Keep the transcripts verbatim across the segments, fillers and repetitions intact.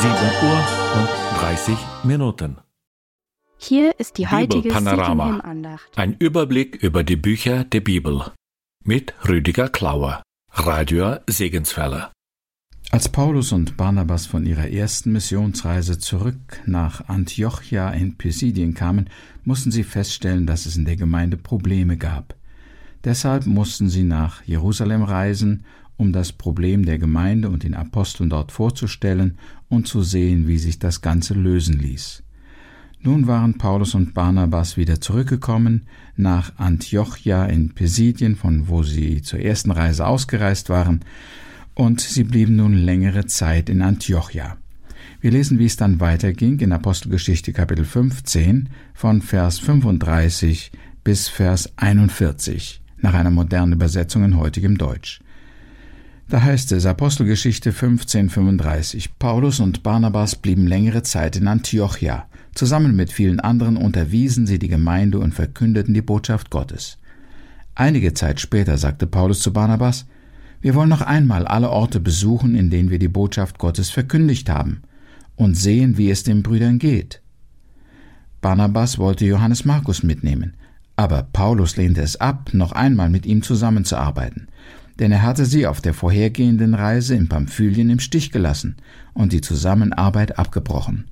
sieben Uhr und dreißig Minuten. Hier ist die heutige Bibelpanorama. Sittenhim-Andacht. Ein Überblick über die Bücher der Bibel mit Rüdiger Klauer, Radio Segenswelle. Als Paulus und Barnabas von ihrer ersten Missionsreise zurück nach Antiochia in Pisidien kamen, mussten sie feststellen, dass es in der Gemeinde Probleme gab. Deshalb mussten sie nach Jerusalem reisen, um das Problem der Gemeinde und den Aposteln dort vorzustellen und zu sehen, wie sich das Ganze lösen ließ. Nun waren Paulus und Barnabas wieder zurückgekommen nach Antiochia in Pisidien, von wo sie zur ersten Reise ausgereist waren, und sie blieben nun längere Zeit in Antiochia. Wir lesen, wie es dann weiterging in Apostelgeschichte Kapitel fünfzehn von Vers fünfunddreißig bis Vers einundvierzig, nach einer modernen Übersetzung in heutigem Deutsch. Da heißt es, Apostelgeschichte fünfzehn, fünfunddreißig, Paulus und Barnabas blieben längere Zeit in Antiochia. Zusammen mit vielen anderen unterwiesen sie die Gemeinde und verkündeten die Botschaft Gottes. Einige Zeit später sagte Paulus zu Barnabas, wir wollen noch einmal alle Orte besuchen, in denen wir die Botschaft Gottes verkündigt haben, und sehen, wie es den Brüdern geht. Barnabas wollte Johannes Markus mitnehmen, aber Paulus lehnte es ab, noch einmal mit ihm zusammenzuarbeiten, denn er hatte sie auf der vorhergehenden Reise in Pamphylien im Stich gelassen und die Zusammenarbeit abgebrochen.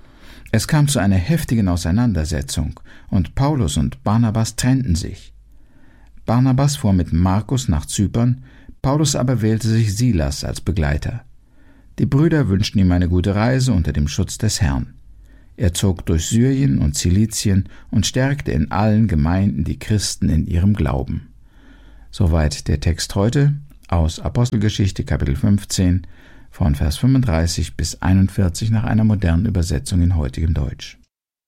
Es kam zu einer heftigen Auseinandersetzung, und Paulus und Barnabas trennten sich. Barnabas fuhr mit Markus nach Zypern, Paulus aber wählte sich Silas als Begleiter. Die Brüder wünschten ihm eine gute Reise unter dem Schutz des Herrn. Er zog durch Syrien und Zilizien und stärkte in allen Gemeinden die Christen in ihrem Glauben. Soweit der Text heute aus Apostelgeschichte Kapitel fünfzehn von Vers fünfunddreißig bis einundvierzig nach einer modernen Übersetzung in heutigem Deutsch.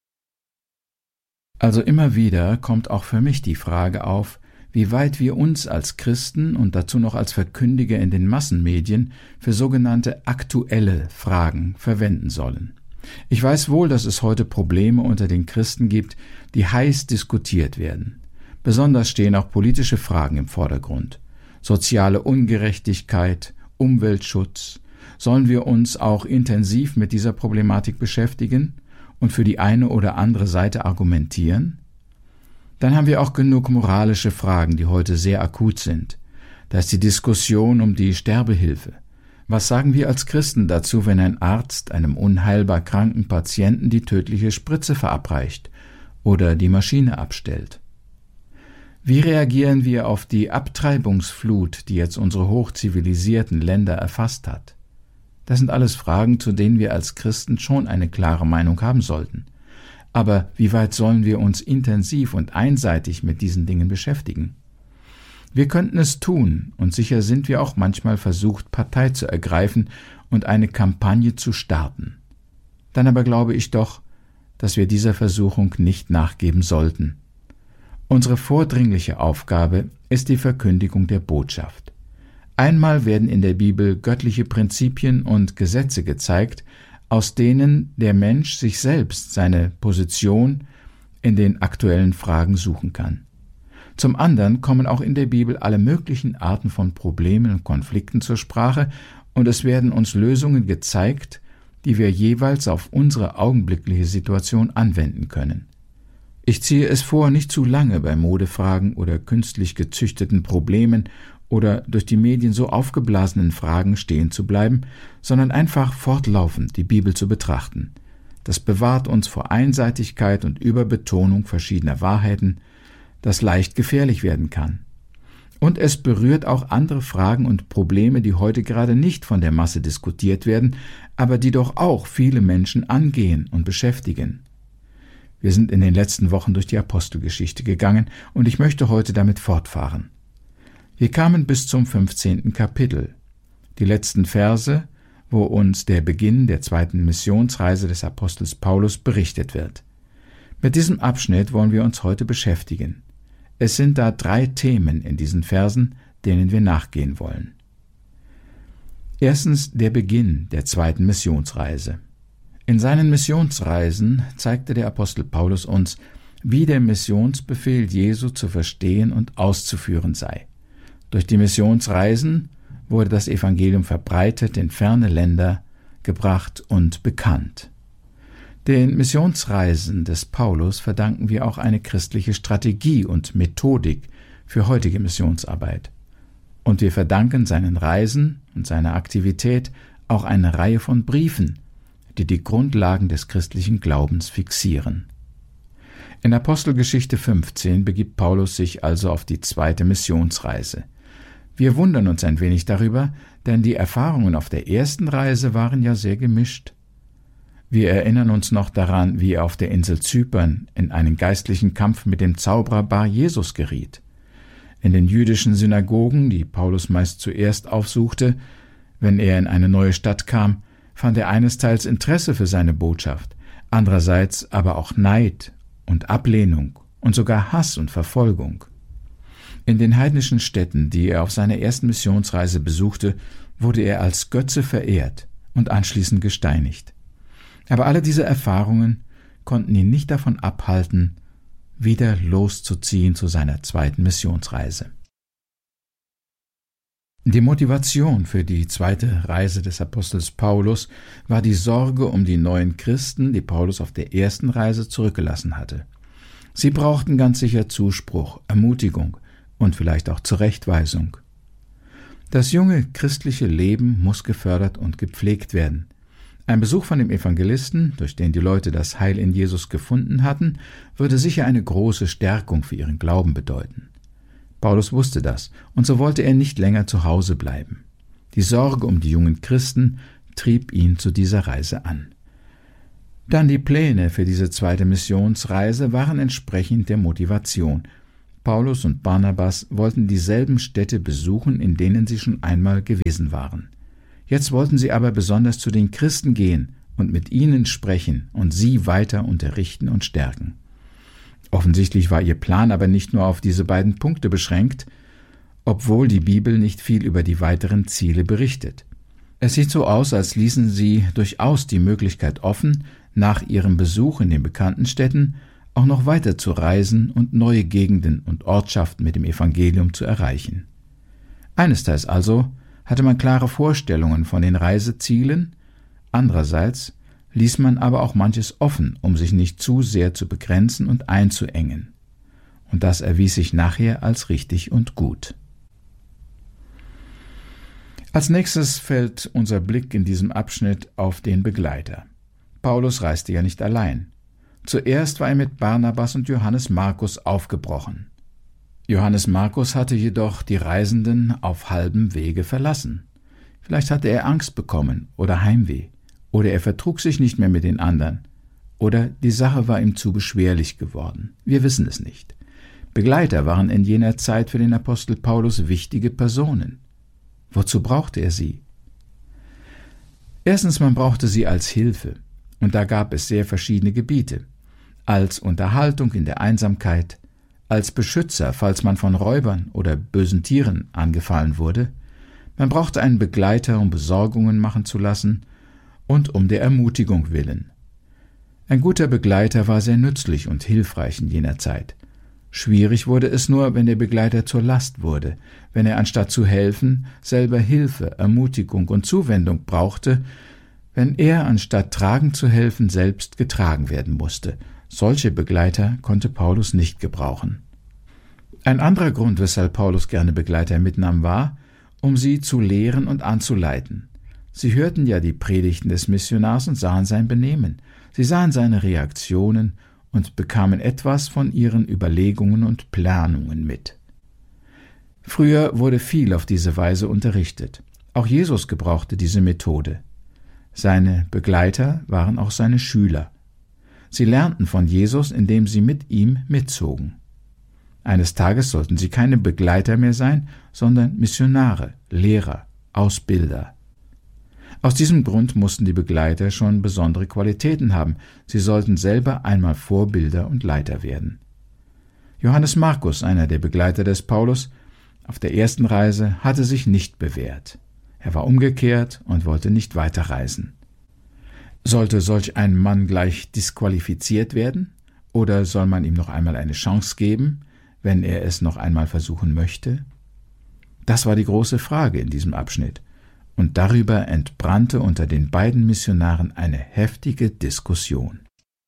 Also immer wieder kommt auch für mich die Frage auf, wie weit wir uns als Christen und dazu noch als Verkündiger in den Massenmedien für sogenannte aktuelle Fragen verwenden sollen. Ich weiß wohl, dass es heute Probleme unter den Christen gibt, die heiß diskutiert werden. Besonders stehen auch politische Fragen im Vordergrund. Soziale Ungerechtigkeit, Umweltschutz. Sollen wir uns auch intensiv mit dieser Problematik beschäftigen und für die eine oder andere Seite argumentieren? Dann haben wir auch genug moralische Fragen, die heute sehr akut sind. Da ist die Diskussion um die Sterbehilfe. Was sagen wir als Christen dazu, wenn ein Arzt einem unheilbar kranken Patienten die tödliche Spritze verabreicht oder die Maschine abstellt? Wie reagieren wir auf die Abtreibungsflut, die jetzt unsere hochzivilisierten Länder erfasst hat? Das sind alles Fragen, zu denen wir als Christen schon eine klare Meinung haben sollten. Aber wie weit sollen wir uns intensiv und einseitig mit diesen Dingen beschäftigen? Wir könnten es tun, und sicher sind wir auch manchmal versucht, Partei zu ergreifen und eine Kampagne zu starten. Dann aber glaube ich doch, dass wir dieser Versuchung nicht nachgeben sollten. Unsere vordringliche Aufgabe ist die Verkündigung der Botschaft. Einmal werden in der Bibel göttliche Prinzipien und Gesetze gezeigt, aus denen der Mensch sich selbst seine Position in den aktuellen Fragen suchen kann. Zum anderen kommen auch in der Bibel alle möglichen Arten von Problemen und Konflikten zur Sprache, und es werden uns Lösungen gezeigt, die wir jeweils auf unsere augenblickliche Situation anwenden können. Ich ziehe es vor, nicht zu lange bei Modefragen oder künstlich gezüchteten Problemen oder durch die Medien so aufgeblasenen Fragen stehen zu bleiben, sondern einfach fortlaufend die Bibel zu betrachten. Das bewahrt uns vor Einseitigkeit und Überbetonung verschiedener Wahrheiten, das leicht gefährlich werden kann. Und es berührt auch andere Fragen und Probleme, die heute gerade nicht von der Masse diskutiert werden, aber die doch auch viele Menschen angehen und beschäftigen. Wir sind in den letzten Wochen durch die Apostelgeschichte gegangen, und ich möchte heute damit fortfahren. Wir kamen bis zum fünfzehnten Kapitel, die letzten Verse, wo uns der Beginn der zweiten Missionsreise des Apostels Paulus berichtet wird. Mit diesem Abschnitt wollen wir uns heute beschäftigen. Es sind da drei Themen in diesen Versen, denen wir nachgehen wollen. Erstens der Beginn der zweiten Missionsreise. In seinen Missionsreisen zeigte der Apostel Paulus uns, wie der Missionsbefehl Jesu zu verstehen und auszuführen sei. Durch die Missionsreisen wurde das Evangelium verbreitet in ferne Länder, gebracht und bekannt. Den Missionsreisen des Paulus verdanken wir auch eine christliche Strategie und Methodik für heutige Missionsarbeit. Und wir verdanken seinen Reisen und seiner Aktivität auch eine Reihe von Briefen, die die Grundlagen des christlichen Glaubens fixieren. In Apostelgeschichte fünfzehn begibt Paulus sich also auf die zweite Missionsreise. Wir wundern uns ein wenig darüber, denn die Erfahrungen auf der ersten Reise waren ja sehr gemischt. Wir erinnern uns noch daran, wie er auf der Insel Zypern in einen geistlichen Kampf mit dem Zauberer Bar Jesus geriet. In den jüdischen Synagogen, die Paulus meist zuerst aufsuchte, wenn er in eine neue Stadt kam, fand er einesteils Interesse für seine Botschaft, andererseits aber auch Neid und Ablehnung und sogar Hass und Verfolgung. In den heidnischen Städten, die er auf seiner ersten Missionsreise besuchte, wurde er als Götze verehrt und anschließend gesteinigt. Aber alle diese Erfahrungen konnten ihn nicht davon abhalten, wieder loszuziehen zu seiner zweiten Missionsreise. Die Motivation für die zweite Reise des Apostels Paulus war die Sorge um die neuen Christen, die Paulus auf der ersten Reise zurückgelassen hatte. Sie brauchten ganz sicher Zuspruch, Ermutigung und vielleicht auch Zurechtweisung. Das junge christliche Leben muss gefördert und gepflegt werden. Ein Besuch von dem Evangelisten, durch den die Leute das Heil in Jesus gefunden hatten, würde sicher eine große Stärkung für ihren Glauben bedeuten. Paulus wusste das, und so wollte er nicht länger zu Hause bleiben. Die Sorge um die jungen Christen trieb ihn zu dieser Reise an. Dann die Pläne für diese zweite Missionsreise waren entsprechend der Motivation. Paulus und Barnabas wollten dieselben Städte besuchen, in denen sie schon einmal gewesen waren. Jetzt wollten sie aber besonders zu den Christen gehen und mit ihnen sprechen und sie weiter unterrichten und stärken. Offensichtlich war ihr Plan aber nicht nur auf diese beiden Punkte beschränkt, obwohl die Bibel nicht viel über die weiteren Ziele berichtet. Es sieht so aus, als ließen sie durchaus die Möglichkeit offen, nach ihrem Besuch in den bekannten Städten auch noch weiter zu reisen und neue Gegenden und Ortschaften mit dem Evangelium zu erreichen. Einesteils also hatte man klare Vorstellungen von den Reisezielen, andererseits ließ man aber auch manches offen, um sich nicht zu sehr zu begrenzen und einzuengen. Und das erwies sich nachher als richtig und gut. Als nächstes fällt unser Blick in diesem Abschnitt auf den Begleiter. Paulus reiste ja nicht allein. Zuerst war er mit Barnabas und Johannes Markus aufgebrochen. Johannes Markus hatte jedoch die Reisenden auf halbem Wege verlassen. Vielleicht hatte er Angst bekommen oder Heimweh, oder er vertrug sich nicht mehr mit den anderen, oder die Sache war ihm zu beschwerlich geworden. Wir wissen es nicht. Begleiter waren in jener Zeit für den Apostel Paulus wichtige Personen. Wozu brauchte er sie? Erstens, man brauchte sie als Hilfe, und da gab es sehr verschiedene Gebiete. Als Unterhaltung in der Einsamkeit, als Beschützer, falls man von Räubern oder bösen Tieren angefallen wurde. Man brauchte einen Begleiter, um Besorgungen machen zu lassen und um der Ermutigung willen. Ein guter Begleiter war sehr nützlich und hilfreich in jener Zeit. Schwierig wurde es nur, wenn der Begleiter zur Last wurde, wenn er anstatt zu helfen, selber Hilfe, Ermutigung und Zuwendung brauchte, wenn er anstatt tragen zu helfen, selbst getragen werden musste. Solche Begleiter konnte Paulus nicht gebrauchen. Ein anderer Grund, weshalb Paulus gerne Begleiter mitnahm, war, um sie zu lehren und anzuleiten. Sie hörten ja die Predigten des Missionars und sahen sein Benehmen. Sie sahen seine Reaktionen und bekamen etwas von ihren Überlegungen und Planungen mit. Früher wurde viel auf diese Weise unterrichtet. Auch Jesus gebrauchte diese Methode. Seine Begleiter waren auch seine Schüler. Sie lernten von Jesus, indem sie mit ihm mitzogen. Eines Tages sollten sie keine Begleiter mehr sein, sondern Missionare, Lehrer, Ausbilder. Aus diesem Grund mussten die Begleiter schon besondere Qualitäten haben. Sie sollten selber einmal Vorbilder und Leiter werden. Johannes Markus, einer der Begleiter des Paulus, auf der ersten Reise hatte sich nicht bewährt. Er war umgekehrt und wollte nicht weiterreisen. Sollte solch ein Mann gleich disqualifiziert werden, oder soll man ihm noch einmal eine Chance geben, wenn er es noch einmal versuchen möchte? Das war die große Frage in diesem Abschnitt, und darüber entbrannte unter den beiden Missionaren eine heftige Diskussion.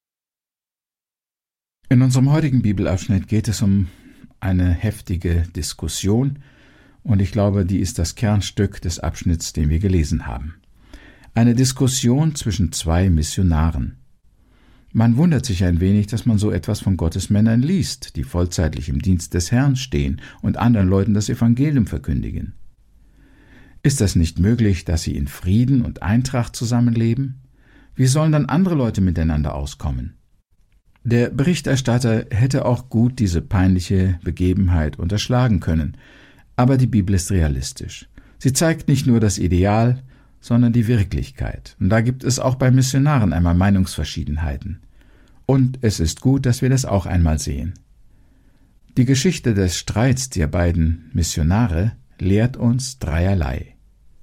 In unserem heutigen Bibelabschnitt geht es um eine heftige Diskussion, und ich glaube, die ist das Kernstück des Abschnitts, den wir gelesen haben. Eine Diskussion zwischen zwei Missionaren. Man wundert sich ein wenig, dass man so etwas von Gottes Männern liest, die vollzeitlich im Dienst des Herrn stehen und anderen Leuten das Evangelium verkündigen. Ist das nicht möglich, dass sie in Frieden und Eintracht zusammenleben? Wie sollen dann andere Leute miteinander auskommen? Der Berichterstatter hätte auch gut diese peinliche Begebenheit unterschlagen können, aber die Bibel ist realistisch. Sie zeigt nicht nur das Ideal, sondern die Wirklichkeit. Und da gibt es auch bei Missionaren einmal Meinungsverschiedenheiten. Und es ist gut, dass wir das auch einmal sehen. Die Geschichte des Streits der beiden Missionare lehrt uns dreierlei.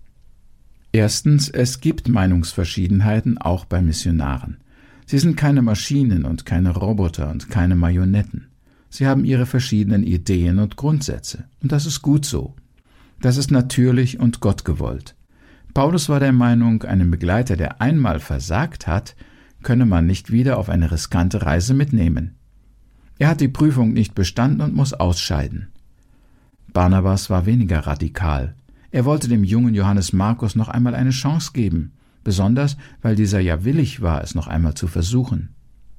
Erstens, es gibt Meinungsverschiedenheiten auch bei Missionaren. Sie sind keine Maschinen und keine Roboter und keine Marionetten. Sie haben ihre verschiedenen Ideen und Grundsätze. Und das ist gut so. Das ist natürlich und gottgewollt. Paulus war der Meinung, einen Begleiter, der einmal versagt hat, könne man nicht wieder auf eine riskante Reise mitnehmen. Er hat die Prüfung nicht bestanden und muss ausscheiden. Barnabas war weniger radikal. Er wollte dem jungen Johannes Markus noch einmal eine Chance geben, besonders weil dieser ja willig war, es noch einmal zu versuchen.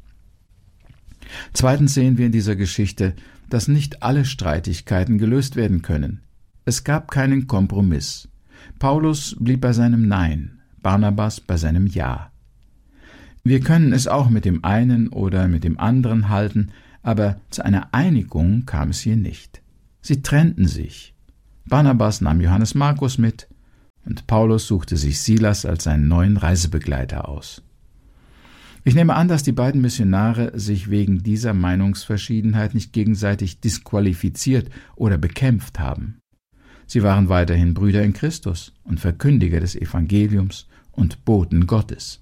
Zweitens sehen wir in dieser Geschichte, dass nicht alle Streitigkeiten gelöst werden können. Es gab keinen Kompromiss. Paulus blieb bei seinem Nein, Barnabas bei seinem Ja. Wir können es auch mit dem einen oder mit dem anderen halten, aber zu einer Einigung kam es hier nicht. Sie trennten sich. Barnabas nahm Johannes Markus mit und Paulus suchte sich Silas als seinen neuen Reisebegleiter aus. Ich nehme an, dass die beiden Missionare sich wegen dieser Meinungsverschiedenheit nicht gegenseitig disqualifiziert oder bekämpft haben. Sie waren weiterhin Brüder in Christus und Verkündiger des Evangeliums und Boten Gottes.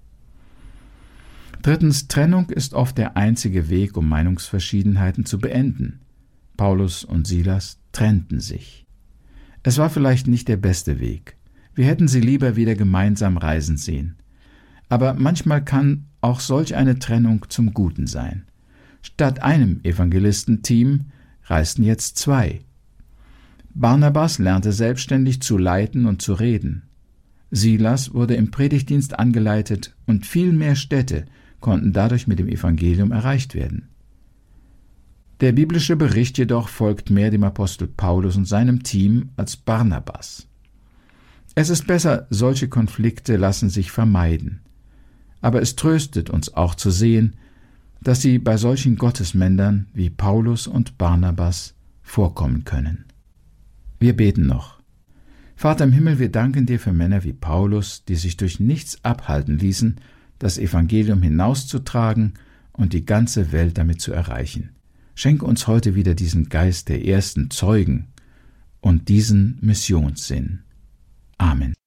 Drittens, Trennung ist oft der einzige Weg, um Meinungsverschiedenheiten zu beenden. Paulus und Silas trennten sich. Es war vielleicht nicht der beste Weg. Wir hätten sie lieber wieder gemeinsam reisen sehen. Aber manchmal kann auch solch eine Trennung zum Guten sein. Statt einem Evangelistenteam reisten jetzt zwei. Barnabas lernte selbstständig zu leiten und zu reden. Silas wurde im Predigtdienst angeleitet und viel mehr Städte konnten dadurch mit dem Evangelium erreicht werden. Der biblische Bericht jedoch folgt mehr dem Apostel Paulus und seinem Team als Barnabas. Es ist besser, solche Konflikte lassen sich vermeiden. Aber es tröstet uns auch zu sehen, dass sie bei solchen Gottesmännern wie Paulus und Barnabas vorkommen können. Wir beten noch. Vater im Himmel, wir danken dir für Männer wie Paulus, die sich durch nichts abhalten ließen, das Evangelium hinauszutragen und die ganze Welt damit zu erreichen. Schenke uns heute wieder diesen Geist der ersten Zeugen und diesen Missionssinn. Amen.